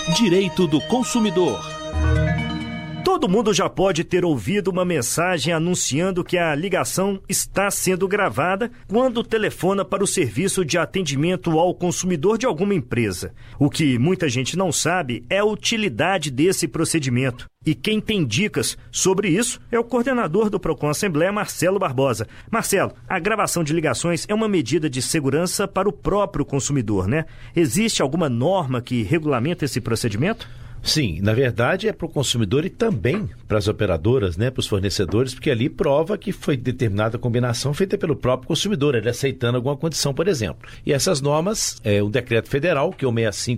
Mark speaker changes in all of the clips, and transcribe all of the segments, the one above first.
Speaker 1: Direito do consumidor.
Speaker 2: Todo mundo já pode ter ouvido uma mensagem anunciando que a ligação está sendo gravada quando telefona para o serviço de atendimento ao consumidor de alguma empresa. O que muita gente não sabe é a utilidade desse procedimento. E quem tem dicas sobre isso é o coordenador do Procon Assembleia, Marcelo Barbosa. Marcelo, a gravação de ligações é uma medida de segurança para o próprio consumidor, né? Existe alguma norma que regulamenta esse procedimento?
Speaker 3: Sim, na verdade é para o consumidor e também para as operadoras, né, para os fornecedores, porque ali prova que foi determinada combinação feita pelo próprio consumidor, ele aceitando alguma condição, por exemplo. E essas normas, o decreto federal, que é o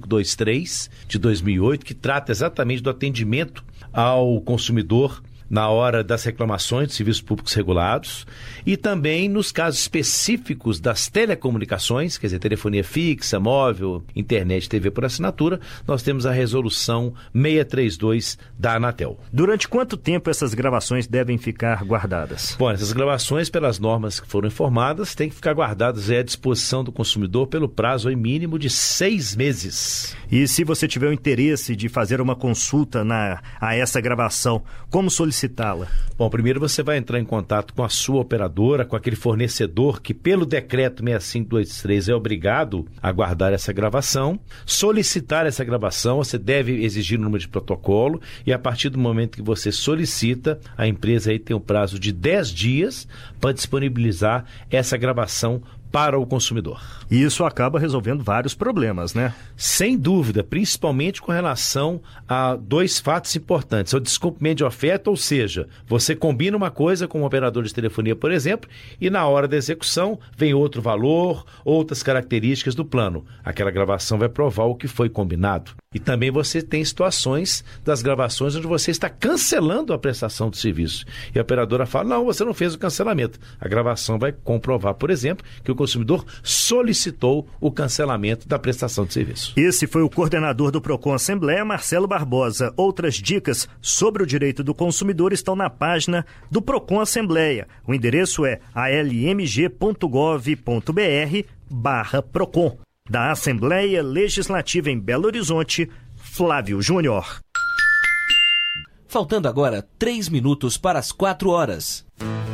Speaker 3: 6523 de 2008, que trata exatamente do atendimento ao consumidor na hora das reclamações de serviços públicos regulados e também nos casos específicos das telecomunicações, quer dizer, telefonia fixa, móvel, internet, TV por assinatura, nós temos a resolução 632 da Anatel.
Speaker 2: Durante quanto tempo essas gravações devem ficar guardadas?
Speaker 3: Bom, essas gravações, pelas normas que foram informadas, têm que ficar guardadas à disposição do consumidor pelo prazo mínimo de 6 meses.
Speaker 2: E se você tiver o interesse de fazer uma consulta a essa gravação, como solicitá-la?
Speaker 3: Bom, primeiro você vai entrar em contato com a sua operadora, com aquele fornecedor que pelo decreto 6523 é obrigado a guardar essa gravação, solicitar essa gravação, você deve exigir o número de protocolo e a partir do momento que você solicita, a empresa aí tem um prazo de 10 dias para disponibilizar essa gravação para o consumidor.
Speaker 2: E isso acaba resolvendo vários problemas, né?
Speaker 3: Sem dúvida, principalmente com relação a 2 fatos importantes. O descumprimento de oferta, ou seja, você combina uma coisa com um operador de telefonia, por exemplo, e na hora da execução vem outro valor, outras características do plano. Aquela gravação vai provar o que foi combinado. E também você tem situações das gravações onde você está cancelando a prestação do serviço. E a operadora fala, não, você não fez o cancelamento. A gravação vai comprovar, por exemplo, que o consumidor solicitou o cancelamento da prestação de serviço.
Speaker 2: Esse foi o coordenador do Procon Assembleia, Marcelo Barbosa. Outras dicas sobre o direito do consumidor estão na página do Procon Assembleia. O endereço é almg.gov.br/Procon. Da Assembleia Legislativa em Belo Horizonte, Flávio Júnior.
Speaker 1: Faltando agora 3 minutos para as 4 horas.